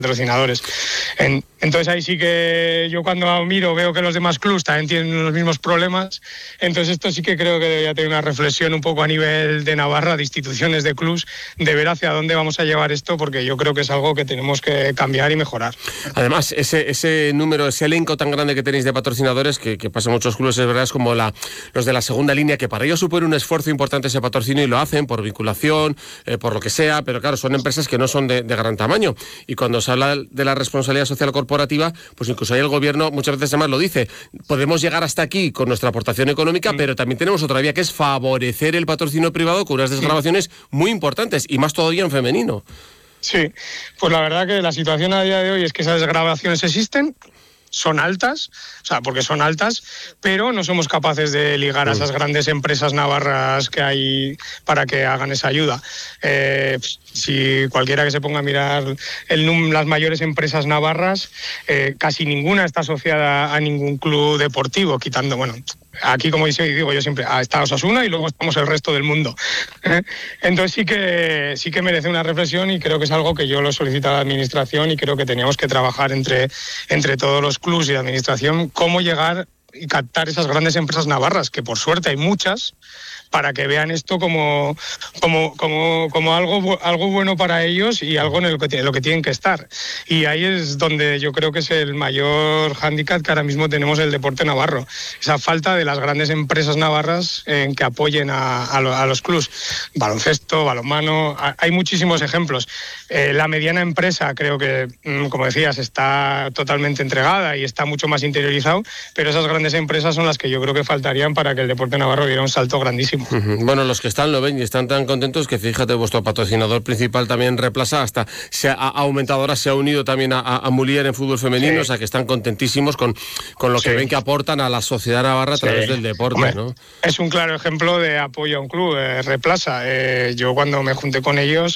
patrocinadores. Entonces ahí sí que yo cuando miro veo que los demás clubs también tienen los mismos problemas, entonces esto sí que creo que debería tener una reflexión un poco a nivel de Navarra, de instituciones, de clubs, de ver hacia dónde vamos a llevar esto, porque yo creo que es algo que tenemos que cambiar y mejorar. Además, ese número, ese elenco tan grande que tenéis de patrocinadores, que pasa en muchos clubes, es verdad, es como los de la segunda línea, que para ellos supone un esfuerzo importante ese patrocinio y lo hacen por vinculación, por lo que sea, pero claro, son empresas que no son de gran tamaño. Y cuando se habla de la responsabilidad social corporativa, pues incluso ahí el gobierno muchas veces además lo dice, podemos llegar hasta aquí con nuestra aportación económica, pero también tenemos otra vía que es favorecer el patrocinio privado con unas desgravaciones muy importantes, y más todavía en femenino. Sí, pues la verdad que la situación a día de hoy es que esas desgravaciones existen, son altas, o sea, porque son altas, pero no somos capaces de ligar a esas grandes empresas navarras que hay para que hagan esa ayuda. Si cualquiera que se ponga a mirar las mayores empresas navarras, casi ninguna está asociada a ningún club deportivo, quitando, bueno, aquí como digo yo siempre, está Osasuna y luego estamos el resto del mundo. Entonces sí que merece una reflexión, y creo que es algo que yo lo solicito a la administración, y creo que teníamos que trabajar entre todos los clubs y la administración cómo llegar y captar esas grandes empresas navarras, que por suerte hay muchas, para que vean esto como algo bueno para ellos y algo en lo que tienen que estar. Y ahí es donde yo creo que es el mayor hándicap que ahora mismo tenemos el deporte navarro, esa falta de las grandes empresas navarras en que apoyen a los clubs. Baloncesto, balonmano, hay muchísimos ejemplos. La mediana empresa creo que, como decías, está totalmente entregada y está mucho más interiorizado, pero esas grandes empresas son las que yo creo que faltarían para que el deporte navarro diera un salto grandísimo. Bueno, los que están lo ven y están tan contentos que, fíjate, vuestro patrocinador principal también Replasa, hasta se ha aumentado, ahora se ha unido también a Mulier en fútbol femenino, sí. O sea que están contentísimos con lo que ven que aportan a la sociedad navarra a través del deporte. Hombre, ¿no? Es un claro ejemplo de apoyo a un club, Replasa. Yo cuando me junté con ellos,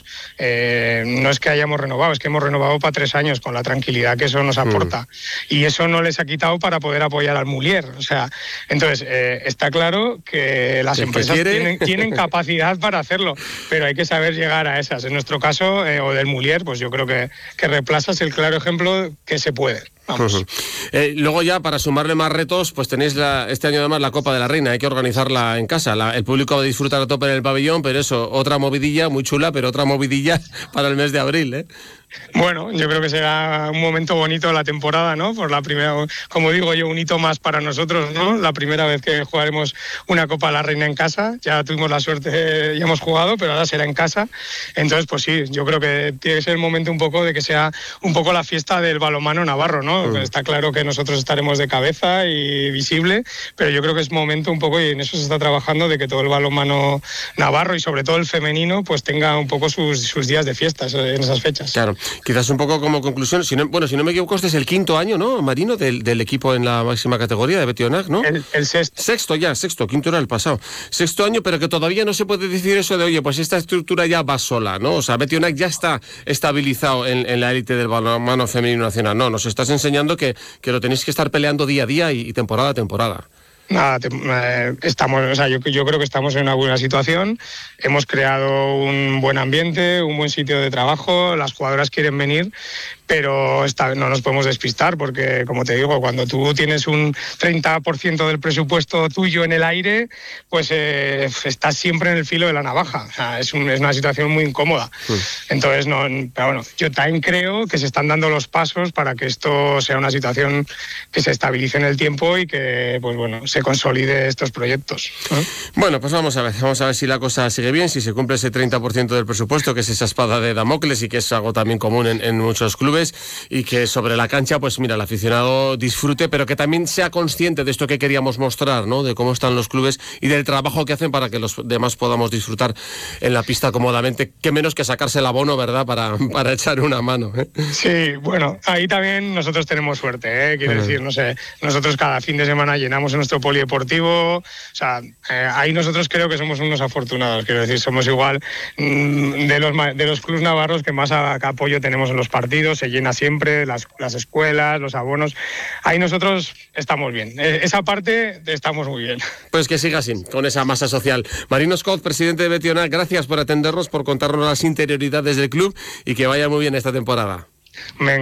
no es que hayamos renovado, es que hemos renovado para 3 años, con la tranquilidad que eso nos aporta. Y eso no les ha quitado para poder apoyar al Mulier. O sea, entonces, está claro que las empresas tienen capacidad para hacerlo, pero hay que saber llegar a esas. En nuestro caso, o del Mulier, pues yo creo que Replasa es el claro ejemplo que se puede. Vamos. Luego ya, para sumarle más retos, pues tenéis este año además la Copa de la Reina, hay que organizarla en casa. El público va a disfrutar a tope en el pabellón, pero eso, otra movidilla muy chula, pero otra movidilla para el mes de abril, ¿eh? Bueno, yo creo que será un momento bonito de la temporada, ¿no? Por la primera, como digo yo, un hito más para nosotros, ¿no? La primera vez que jugaremos una Copa de la Reina en casa. Ya tuvimos la suerte, ya hemos jugado, pero ahora será en casa. Entonces, pues sí, yo creo que tiene que ser el momento un poco de que sea un poco la fiesta del balonmano navarro, ¿no? Está claro que nosotros estaremos de cabeza y visible, pero yo creo que es momento un poco, y en eso se está trabajando, de que todo el balonmano navarro y sobre todo el femenino pues tenga un poco sus días de fiestas en esas fechas. Claro, quizás un poco como conclusión, si no me equivoco, este es el 5º año, ¿no, Marino, del equipo en la máxima categoría de Betionac, ¿no? El sexto. Sexto, quinto era el pasado. 6º año, pero que todavía no se puede decir eso de, oye, pues esta estructura ya va sola, ¿no? O sea, Betionac ya está estabilizado en la élite del balonmano femenino nacional. No, nos estás enseñando que lo tenéis que estar peleando día a día y temporada a temporada. Nada, estamos, o sea, yo creo que estamos en una buena situación. Hemos creado un buen ambiente, un buen sitio de trabajo, las jugadoras quieren venir, pero no nos podemos despistar, porque, como te digo, cuando tú tienes un 30% del presupuesto tuyo en el aire, pues estás siempre en el filo de la navaja. O sea, es una situación muy incómoda. Entonces, pero bueno, yo también creo que se están dando los pasos para que esto sea una situación que se estabilice en el tiempo y que, pues bueno, se consolide estos proyectos. Bueno, pues vamos a ver si la cosa sigue bien, si se cumple ese 30% del presupuesto, que es esa espada de Damocles y que es algo también común en muchos clubes, y que sobre la cancha, pues mira, el aficionado disfrute, pero que también sea consciente de esto que queríamos mostrar, ¿no? De cómo están los clubes y del trabajo que hacen para que los demás podamos disfrutar en la pista cómodamente. Qué menos que sacarse el abono, ¿verdad? Para echar una mano, ¿eh? Sí, bueno, ahí también nosotros tenemos suerte, ¿eh? Quiero decir, no sé, nosotros cada fin de semana llenamos nuestro polideportivo, o sea, ahí nosotros creo que somos unos afortunados, quiero decir, somos igual de los clubs navarros que más apoyo tenemos en los partidos, se llena siempre, las escuelas, los abonos, ahí nosotros estamos bien, esa parte estamos muy bien. Pues que siga así, con esa masa social. Marino Scott, presidente de Betionac, gracias por atendernos, por contarnos las interioridades del club y que vaya muy bien esta temporada. Venga.